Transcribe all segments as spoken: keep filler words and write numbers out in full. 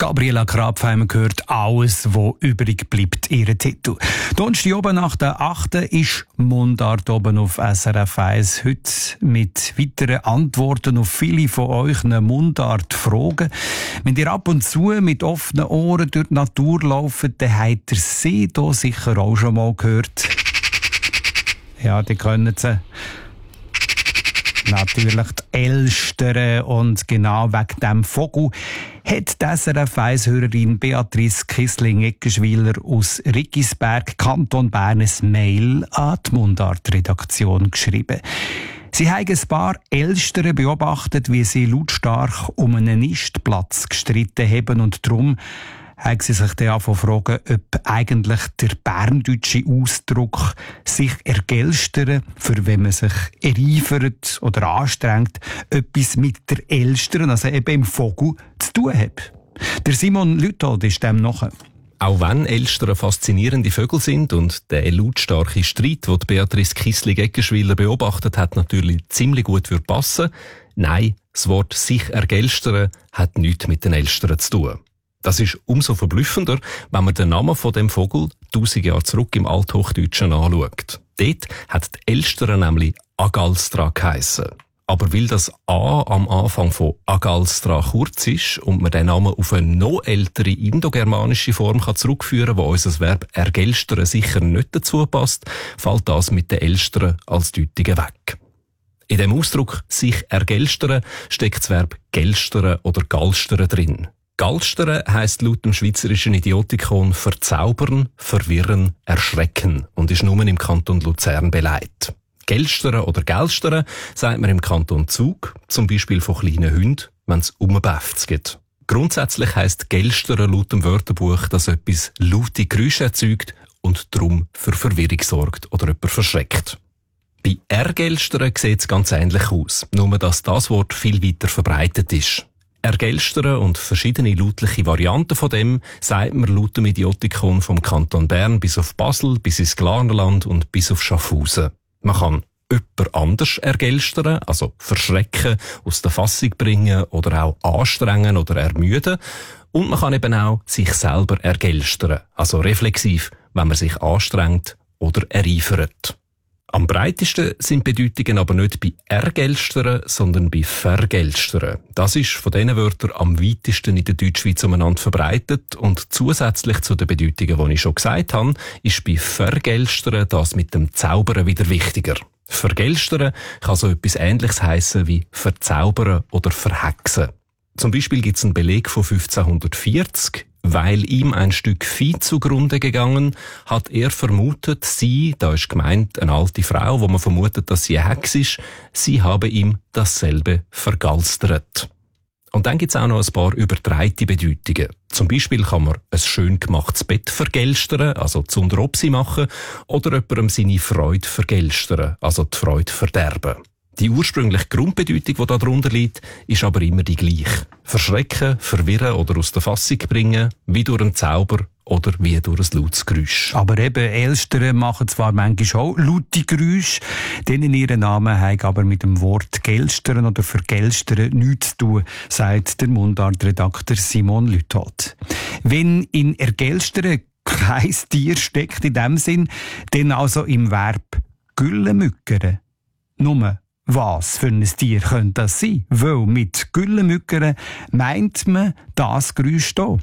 Gabriela Krapfheimer gehört «Alles, was übrig bleibt», ihren Titel. Donnerstag oben nach der achten ist Mundart oben auf S R F eins. Heute mit weiteren Antworten auf viele von euch Mundart-Fragen. Wenn ihr ab und zu mit offenen Ohren durch die Natur lauft, dann habt ihr sie hier sicher auch schon mal gehört. Ja, die können sie. Natürlich die Elstern, und genau wegen diesem Vogel hat die S R F eins-Hörerin Beatrice Kissling-Eckenschwiler aus Riggisberg, Kanton Bern, ein Mail an die Mundart-Redaktion geschrieben. Sie haben ein paar Elstern beobachtet, wie sie lautstark um einen Nistplatz gestritten haben, und darum haben sie sich dann fragen, ob eigentlich der berndeutsche Ausdruck sich ergelstern, für wenn man sich ereifert oder anstrengt, etwas mit der Elstern, also eben im Vogel, zu tun hat. Der Simon Lüthold ist dem nach. Auch wenn Elstern faszinierende Vögel sind und der lautstarke Streit, den Beatrice Kissling-Eckenschwiler beobachtet hat, natürlich ziemlich gut würde passen, nein, das Wort «sich ergelstern» hat nichts mit den Elstern zu tun. Das ist umso verblüffender, wenn man den Namen von dem Vogel tausend Jahre zurück im Althochdeutschen anschaut. Dort hat die Elstern nämlich Agalstra geheissen. Aber weil das A am Anfang von Agalstra kurz ist und man den Namen auf eine noch ältere indogermanische Form kann zurückführen kann, wo unser Verb ergelstern sicher nicht dazu passt, fällt das mit den Elstern als Deutungen weg. In dem Ausdruck «sich ergelstern» steckt das Verb gelstern oder galstern drin. Galstern heisst laut dem schweizerischen Idiotikon verzaubern, verwirren, erschrecken und ist nur im Kanton Luzern beleidigt. Gelstern oder Gelstern sagt man im Kanton Zug, zum Beispiel von kleinen Hunden, wenn es umbäfft geht. Grundsätzlich heisst Gelstern laut dem Wörterbuch, dass etwas laute Geräusche erzeugt und darum für Verwirrung sorgt oder jemand verschreckt. Bei Ergelstern sieht es ganz ähnlich aus, nur dass das Wort viel weiter verbreitet ist. Ergelstern und verschiedene lautliche Varianten von dem sagt man laut dem Idiotikon vom Kanton Bern bis auf Basel, bis ins Glarnerland und bis auf Schaffhausen. Man kann jemand anders ergelstern, also verschrecken, aus der Fassung bringen oder auch anstrengen oder ermüden. Und man kann eben auch sich selber ergelstern, also reflexiv, wenn man sich anstrengt oder ereifert. Am breitesten sind Bedeutungen aber nicht bei ergelstern, sondern bei vergelstern. Das ist von diesen Wörtern am weitesten in der Deutschschweiz umeinander verbreitet, und zusätzlich zu den Bedeutungen, die ich schon gesagt habe, ist bei vergelstern das mit dem Zaubern wieder wichtiger. Vergelstern kann so etwas Ähnliches heissen wie verzaubern oder verhexen. Zum Beispiel gibt es einen Beleg von fünfzehnhundertvierzig. Weil ihm ein Stück Vieh zugrunde gegangen, hat er vermutet, sie, da ist gemeint eine alte Frau, wo man vermutet, dass sie eine Hex ist, sie habe ihm dasselbe vergalstert. Und dann gibt's auch noch ein paar übertreite Bedeutungen. Zum Beispiel kann man ein schön gemachtes Bett vergelstern, also zu Unteropsi machen, oder jemandem seine Freude vergelstern, also die Freude verderben. Die ursprüngliche Grundbedeutung, die darunter liegt, ist aber immer die gleiche. Verschrecken, verwirren oder aus der Fassung bringen, wie durch einen Zauber oder wie durch ein lautes Geräusch. Aber eben, Elstern machen zwar manchmal auch laute Geräusche, denen ihren Namen haben aber mit dem Wort gelstern oder vergelstern nichts zu tun, sagt der Mundart-Redakteur Simon Lüthold. Wenn in ergelstern kein Tier steckt in dem Sinn, dann also im Verb güllemückern. Nur was für ein Tier könnte das sein? Weil mit Güllemückern meint man das Geräusch hier.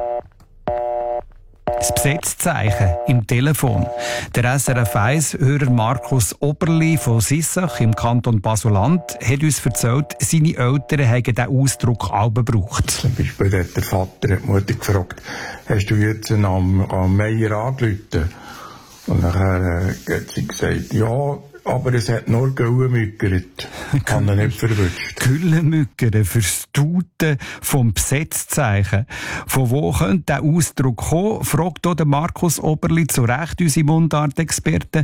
Das Besetzzeichen im Telefon. Der S R F eins-Hörer Markus Oberli von Sissach im Kanton Basel-Land hat uns erzählt, seine Eltern haben diesen Ausdruck auch gebraucht. Zum Beispiel hat der Vater die Mutter gefragt, hast du jetzt am, am Meier angerufen? Und nachher äh, hat sie gesagt, ja, aber es hat nur Güllemückert. Kann er nicht verwünscht. Güllemückern fürs Tuten vom Besetzzeichen. Von wo könnte der Ausdruck kommen, fragt auch der Markus Oberli zu Recht unsere Mundart-Experten.